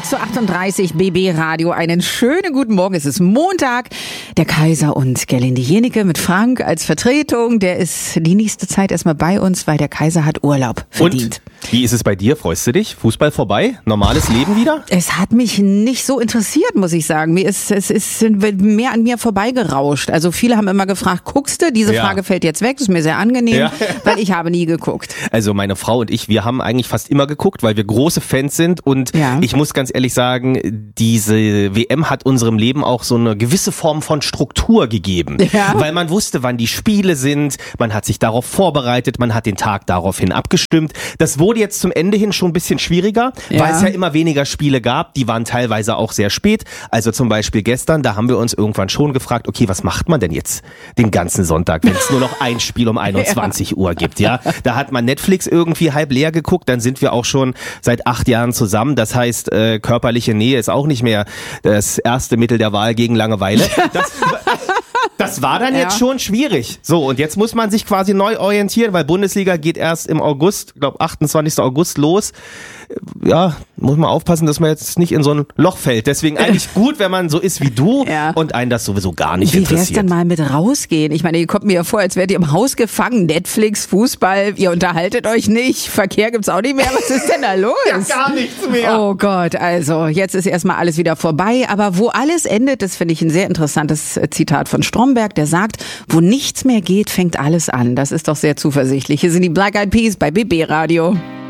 6:38 Uhr, BB Radio. Einen schönen guten Morgen. Es ist Montag. Der Kaiser und Gerlinde Jenike mit Frank als Vertretung. Der ist die nächste Zeit erstmal bei uns, weil der Kaiser hat Urlaub verdient. Und wie ist es bei dir? Freust du dich? Fußball vorbei? Normales Leben wieder? Es hat mich nicht so interessiert, muss ich sagen. Es ist mehr an mir vorbeigerauscht. Also viele haben immer gefragt, guckst du? Diese Frage fällt jetzt weg. Das ist mir sehr angenehm, weil ich habe nie geguckt. Also meine Frau und ich, wir haben eigentlich fast immer geguckt, weil wir große Fans sind. Und ich muss ganz ehrlich sagen, diese WM hat unserem Leben auch so eine gewisse Form von Struktur gegeben. Ja. Weil man wusste, wann die Spiele sind. Man hat sich darauf vorbereitet. Man hat den Tag daraufhin abgestimmt. Das wurde jetzt zum Ende hin schon ein bisschen schwieriger, weil es ja immer weniger Spiele gab. Die waren teilweise auch sehr spät. Also zum Beispiel gestern, da haben wir uns irgendwann schon gefragt, okay, was macht man denn jetzt den ganzen Sonntag, wenn es nur noch ein Spiel um 21 Uhr gibt, ja? Da hat man Netflix irgendwie halb leer geguckt, dann sind wir auch schon seit 8 Jahren zusammen. Das heißt, körperliche Nähe ist auch nicht mehr das erste Mittel der Wahl gegen Langeweile. Das war dann jetzt schon schwierig. So, und jetzt muss man sich quasi neu orientieren, weil Bundesliga geht erst im August, ich glaube 28. August los. Ja, muss man aufpassen, dass man jetzt nicht in so ein Loch fällt. Deswegen eigentlich gut, wenn man so ist wie du und einen das sowieso gar nicht interessiert. Wie wär's dann mal mit rausgehen? Ich meine, ihr kommt mir ja vor, als wärt ihr im Haus gefangen. Netflix, Fußball, ihr unterhaltet euch nicht. Verkehr gibt's auch nicht mehr. Was ist denn da los? Ja, gar nichts mehr. Oh Gott, also jetzt ist erstmal alles wieder vorbei. Aber wo alles endet, das finde ich ein sehr interessantes Zitat von Stromberg, der sagt, wo nichts mehr geht, fängt alles an. Das ist doch sehr zuversichtlich. Hier sind die Black Eyed Peas bei BB Radio.